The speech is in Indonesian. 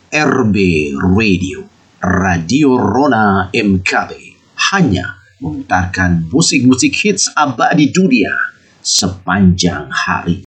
RB Radio, Radio Rona MKB, hanya memutarkan musik-musik hits abadi dunia sepanjang hari.